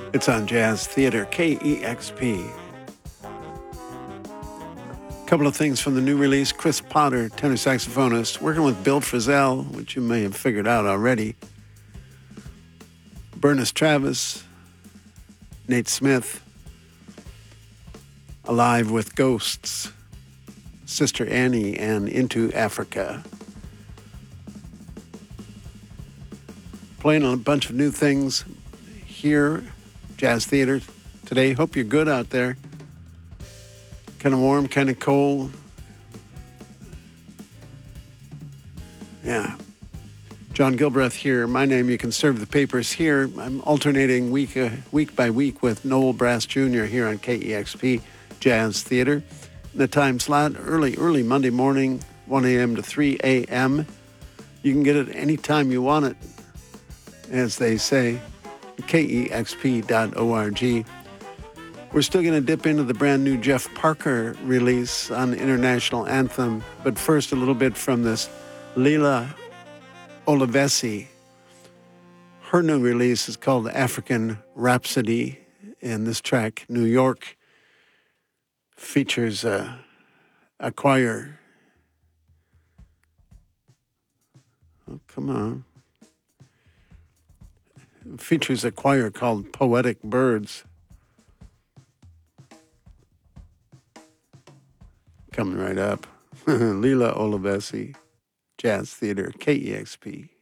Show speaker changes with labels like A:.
A: It's on Jazz Theater, KEXP. A couple of things from the new release. Chris Potter, tenor saxophonist, working with Bill Frisell, which you may have figured out already. Bernice Travis, Nate Smith, Alive with Ghosts, Sister Annie, and Into Africa. Playing a bunch of new things here, Jazz Theater today. Hope you're good out there. Kind of warm, kind of cold. Yeah. John Gilbreth here. My name, you can serve the papers here. I'm alternating week by week with Noel Brass Jr. here on KEXP Jazz Theater. In the time slot, early Monday morning, 1 a.m. to 3 a.m. You can get it anytime you want it, as they say, kexp.org. We're still going to dip into the brand new Jeff Parker release on International Anthem, but first a little bit from this Leila Olivesi. Her new release is called African Rhapsody, and this track, New York, features a choir. Oh, come on. It features a choir called Poetic Birds. Coming right up. Leila Olivesi, Jazz Theater, KEXP.